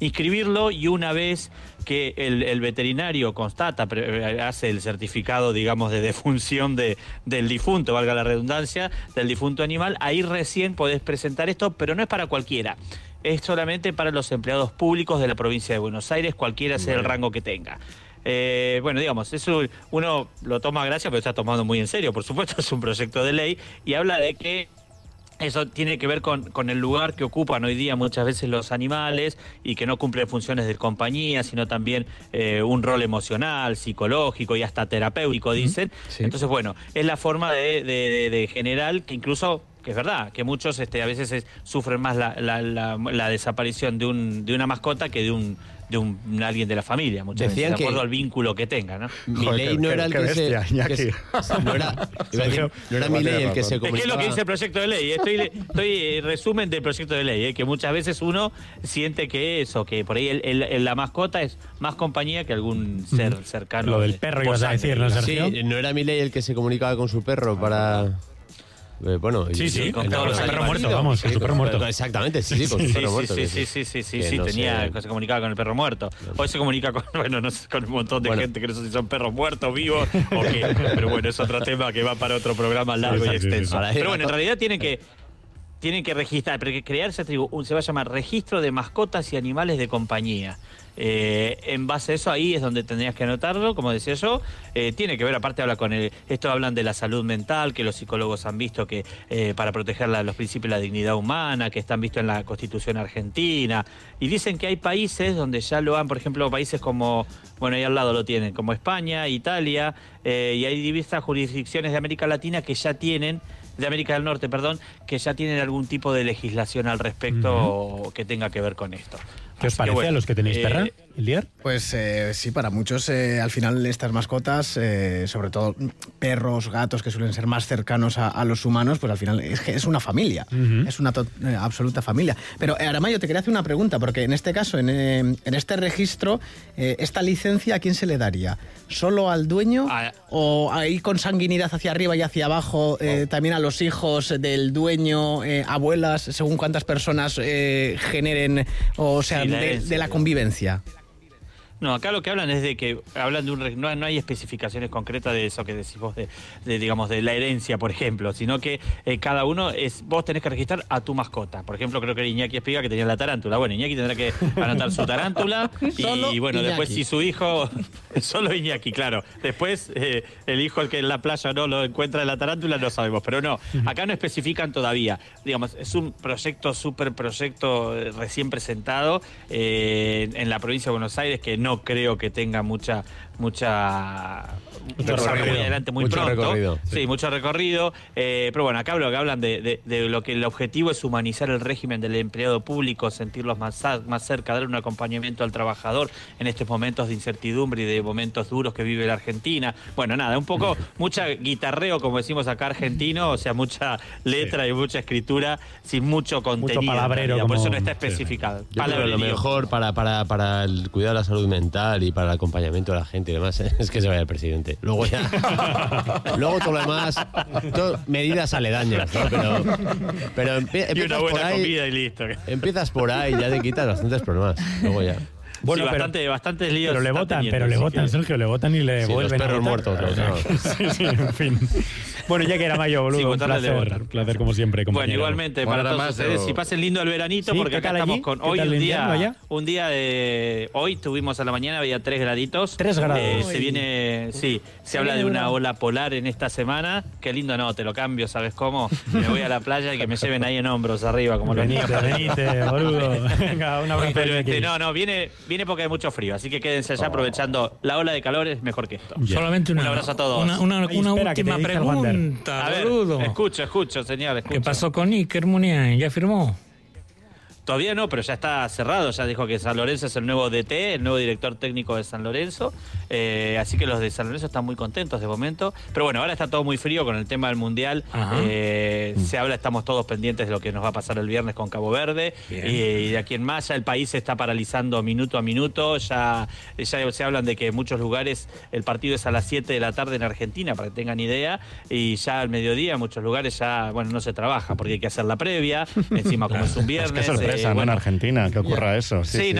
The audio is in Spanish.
inscribirlo, y una vez que el veterinario constata, hace el certificado, digamos, de defunción del difunto, valga la redundancia, del difunto animal, ahí recién podés presentar esto, pero no es para cualquiera. Es solamente para los empleados públicos de la provincia de Buenos Aires, cualquiera sea el rango que tenga. Bueno, digamos, eso uno lo toma a gracia, pero está tomando muy en serio, por supuesto, es un proyecto de ley, y habla de que eso tiene que ver con el lugar que ocupan hoy día muchas veces los animales, y que no cumplen funciones de compañía, sino también un rol emocional, psicológico y hasta terapéutico, dicen. Sí. Entonces, bueno, es la forma de general, que incluso, que es verdad, que muchos a veces sufren más la desaparición de una mascota que de alguien de la familia, muchas veces, de acuerdo al vínculo que tenga, ¿no? Milei no era el que no era Milei el que se comunicaba. Es que es lo que dice el proyecto de ley. Estoy resumen del proyecto de ley, que muchas veces uno siente que por ahí la mascota es más compañía que algún ser cercano. Lo del perro ibas a decir, ¿no, Sergio? Sí, no era Milei el que se comunicaba con su perro para... Bueno, sí, con todos los perro muerto, vamos, con su perro muerto. Exactamente, sí, con su perro muerto. Sí, se comunicaba con el perro muerto. Hoy se comunica con un montón de gente que no sé si son perros muertos, vivos o qué. Pero bueno, es otro tema que va para otro programa largo y extenso. Pero bueno, en realidad tienen que registrar, pero que crearse, se va a llamar Registro de Mascotas y Animales de Compañía. En base a eso, ahí es donde tendrías que anotarlo, como decía yo. Tiene que ver, aparte hablan de la salud mental, que los psicólogos han visto que para proteger los principios de la dignidad humana, que están vistos en la Constitución argentina, y dicen que hay países donde ya lo han, por ejemplo, países como, bueno, ahí al lado lo tienen, como España, Italia, y hay diversas jurisdicciones de América Latina que ya tienen, de América del Norte, perdón, que ya tienen algún tipo de legislación al respecto que tenga que ver con esto. ¿Qué os parece a los que tenéis perra, Iliar? Pues sí, para muchos al final estas mascotas, sobre todo perros, gatos, que suelen ser más cercanos a los humanos, pues al final es una familia, es una absoluta familia. Pero Aramayo, te quería hacer una pregunta, porque en este caso, en este registro, ¿esta licencia a quién se le daría? ¿Solo al dueño o hay consanguinidad hacia arriba y hacia abajo también a los hijos del dueño, abuelas, según cuántas personas generen, o sea, de la convivencia? No, acá lo que hablan es de que hablan de no hay especificaciones concretas de eso que decís vos, digamos, de la herencia, por ejemplo, sino que cada uno vos tenés que registrar a tu mascota. Por ejemplo, creo que era Iñaki Espiga que tenía la tarántula. Bueno, Iñaki tendrá que anotar su tarántula y bueno, Iñaki. Después si su hijo, solo Iñaki, claro. Después el hijo, el que en la playa no lo encuentra en la tarántula, no sabemos. Pero no, acá no especifican todavía. Digamos, es un súper proyecto recién presentado en la provincia de Buenos Aires, que no creo que tenga mucho recorrido. Muy adelante, muy pronto. Recorrido, sí, mucho recorrido. Pero bueno, acá hablan de lo que el objetivo es humanizar el régimen del empleado público, sentirlos más cerca, dar un acompañamiento al trabajador en estos momentos de incertidumbre y de momentos duros que vive la Argentina. Bueno, nada, un poco mucha guitarreo, como decimos acá argentino, o sea, mucha letra y mucha escritura sin mucho contenido. Mucho palabrero. Por eso no está especificado. Yo creo que lo mejor para el cuidado de la salud mental y para el acompañamiento de la gente y demás es que se vaya el presidente. Luego todo lo demás, medidas aledañas, ¿no? Pero y una buena comida y listo. Empiezas por ahí y ya te quitas bastantes problemas. Luego ya. Bueno, sí, bastantes líos. Pero le votan, Sergio, le votan y le vuelven los perros muertos. Sí, en fin. Bueno, ya que era mayo, boludo, un placer como siempre. Bueno, igualmente, para todos ustedes, si pasen lindo el veranito, porque acá estamos con hoy un día de... Hoy tuvimos a la mañana, había 3 graditos. 3 grados. Se viene, se habla de una ola polar en esta semana. Qué lindo, no, te lo cambio, ¿sabes cómo? Me voy a la playa y que me lleven ahí en hombros arriba, como los niños. Venite, boludo. Venga, una abrazo. Pero viene porque hay mucho frío, así que quédense allá aprovechando la ola de calor, es mejor que esto. Solamente un abrazo a todos. Una última pregunta, a ver, boludo. Escucho, señor. ¿Qué pasó con Iker Muniain? ¿Ya firmó? Todavía no, pero ya está cerrado. Ya dijo que San Lorenzo es el nuevo DT, el nuevo director técnico de San Lorenzo. Así que los de San Lorenzo están muy contentos de momento. Pero bueno, ahora está todo muy frío con el tema del Mundial. Estamos todos pendientes de lo que nos va a pasar el viernes con Cabo Verde. Y de aquí en más, ya el país se está paralizando minuto a minuto. Ya se hablan de que en muchos lugares el partido es a las 7 de la tarde en Argentina, para que tengan idea. Y ya al mediodía en muchos lugares ya, no se trabaja porque hay que hacer la previa. Encima, como es un viernes. Es que sorpresa, ¿no? En Argentina, que ocurra eso. Sí,